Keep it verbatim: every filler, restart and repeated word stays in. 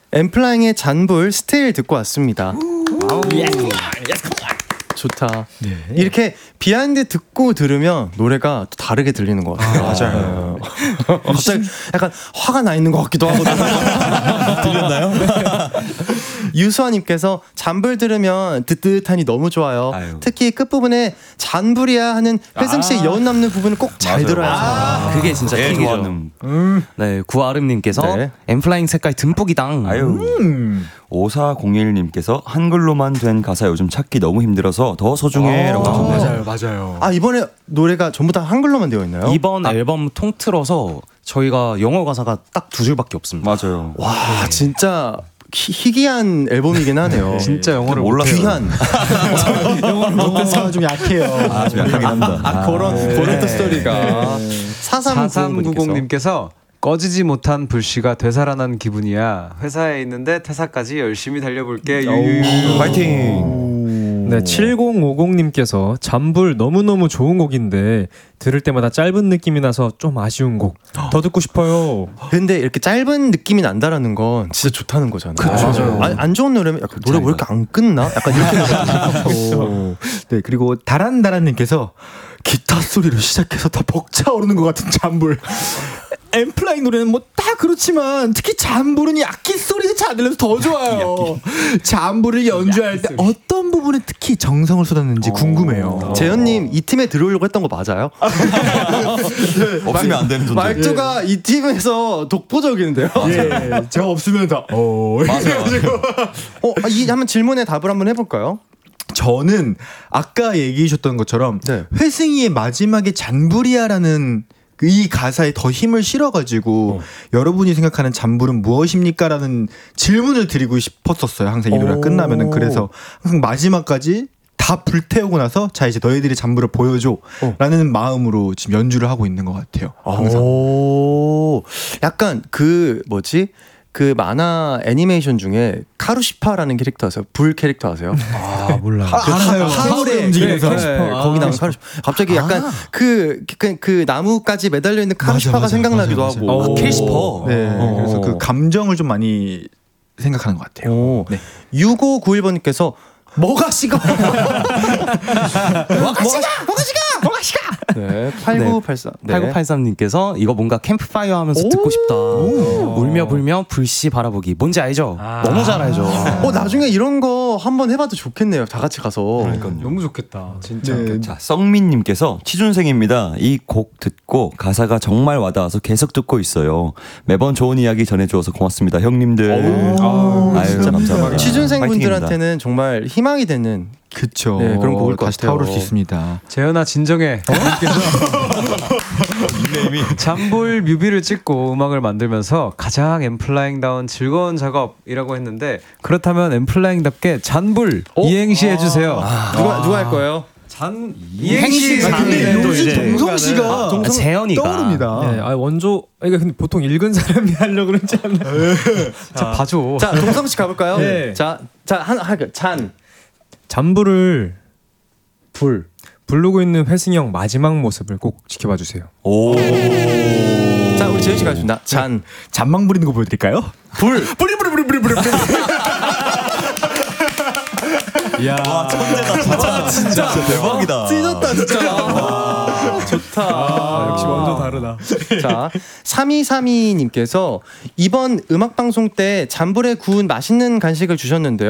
엠플라잉의 잔불 스테일 듣고 왔습니다. 좋다. 네. 이렇게 비하인드 듣고 들으면 노래가 또 다르게 들리는 것 같아요. 아, 맞아요. 어, 갑자기 약간 화가 나 있는 것 같기도 하거든요. 들렸나요? 유수아님께서 잔불 들으면 뜨뜻하니 너무 좋아요. 아유. 특히 끝부분에 잔불이야 하는 혜승 씨의 여운 남는 부분을 꼭 잘 들어야 해요. 아, 그게 진짜 네, 킥이죠. 좋아하는. 음. 네, 구아름님께서 네. 엠플라잉 색깔 듬뿍이당. 아유. 음. 오사공일님께서 한글로만 된 가사 요즘 찾기 너무 힘들어서 더 소중해라고 하셨네요. 맞아요, 맞아요. 아, 이번에 노래가 전부 다 한글로만 되어 있나요? 이번 앨범 통틀어서 저희가 영어 가사가 딱 두 줄밖에 없습니다. 맞아요. 와, 진짜 희, 희귀한 앨범이긴 하네요. 진짜 영어를 몰랐어요. 귀한. 영어를 못해서 좀 약해요. 아, 좀 약하긴 합니다. 아, 그런 그런 또 스토리가. 사삼구공님께서 꺼지지 못한 불씨가 되살아난 기분이야. 회사에 있는데 퇴사까지 열심히 달려볼게. 유유. 파이팅. 네, 칠공오공님께서 잔불 너무너무 좋은 곡인데 들을 때마다 짧은 느낌이 나서 좀 아쉬운 곡. 더 듣고 싶어요. 근데 이렇게 짧은 느낌이 난다라는 건 진짜 좋다는 거잖아요. 그쵸. 아, 안 좋은 노래면 약간 노래 왜 이렇게 안 끝나? 약간 이렇게. 오. 네, 그리고 다란다란님께서 기타 소리로 시작해서 다 벅차오르는 것 같은 잔불. 엠플라잉 노래는 뭐 다 그렇지만 특히 잔불은 악기 소리가 잘 들려서 더 좋아요. 잔불을 연주할 때 어떤 부분에 특히 정성을 쏟았는지 궁금해요. 재현님 이 팀에 들어오려고 했던 거 맞아요? 없으면 안 되는 존재. 말투가 이 팀에서 독보적인데요. 예, 제가 없으면 다 어. 맞아요. 어, 아, 이 한번 질문에 답을 한번 해볼까요? 저는 아까 얘기해 주셨던 것처럼 네. 회승이의 마지막에 잔불이야라는 이 가사에 더 힘을 실어가지고 어. 여러분이 생각하는 잔불은 무엇입니까? 라는 질문을 드리고 싶었었어요. 항상 이 노래가 끝나면은. 그래서 항상 마지막까지 다 불태우고 나서 자 이제 너희들이 잔불을 보여줘 어. 라는 마음으로 지금 연주를 하고 있는 것 같아요. 항상. 오, 약간 그 뭐지? 그 만화 애니메이션 중에 카루시파라는 캐릭터 아세요? 불 캐릭터 아세요? 아 몰라요. 아, 알아요. 하울의 움직이면서 네, 아, 거기 나온 카루시파. 갑자기 약간 아. 그, 그, 그 나무까지 매달려 있는 카루시파가 맞아, 맞아, 생각나기도 맞아, 맞아. 하고. 아, 캐시퍼. 네. 어. 그래서 그 감정을 좀 많이 생각하는 것 같아요. 오. 네. 육오구일 번님께서 뭐가 식어? 뭐가 식어? 뭐가 식어? 뭐가 식어? 네, 팔구팔삼. 네. 팔구팔삼님께서 이거 뭔가 캠프파이어 하면서 듣고 싶다. 울며 불며 불씨 바라보기. 뭔지 알죠? 아~ 너무 잘 알죠. 어, 나중에 이런 거 한번 해봐도 좋겠네요. 다 같이 가서. 그러니까요. 너무 좋겠다. 진짜. 네. 자, 썩민님께서 취준생입니다. 이 곡 듣고 가사가 정말 와닿아서 계속 듣고 있어요. 매번 좋은 이야기 전해주어서 고맙습니다, 형님들. 아유, 진짜 감사합니다. 취준생분들한테는 정말 희망이 되는. 그쵸. 네, 그런 곡일 것 다시 같아요. 타오를 수 있습니다. 재현아 진정해. 잔불 뮤비를 찍고 음악을 만들면서 가장 엠플라잉다운 즐거운 작업이라고 했는데 그렇다면 엠플라잉답게 잔불 어? 이행시 해주세요. 아, 누가 누가 할 거예요? 잔 이행시 근데 요즘 동성 씨가 아, 동성, 아, 재현이가 떠오릅니다. 네, 아 원조 이게 근데 보통 읽은 사람이 하려고 그러지 않나요? 자, 봐줘. 자, 동성 씨 가볼까요? 네. 자, 자, 한, 한, 잔. 잔불을 불 부르고 있는 회승이 형 마지막 모습을 꼭 지켜봐 주세요. 오. 자, 우리 재현 씨 가겠습니다. 잔. 잔망 부리는 거 보여드릴까요? 불. 뿌리 뿌리 뿌리 뿌리 뿌리. 야, 와, 천재다 진짜. 진짜, 진짜 대박이다. 찢었다 진짜. 아, 좋다. 아, 역시 완전 다르다. 자, 삼이삼이님께서 이번 음악 방송 때 잔불에 구운 맛있는 간식을 주셨는데요.